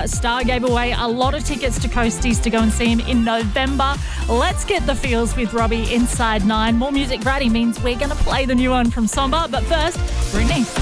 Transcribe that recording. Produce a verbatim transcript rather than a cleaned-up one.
uh, Star gave away a lot of tickets to Coasties to go and see him in November. Let's get the feels with Robbie inside nine. More music Friday means we're going to play the new one from Somber. But first, Britney.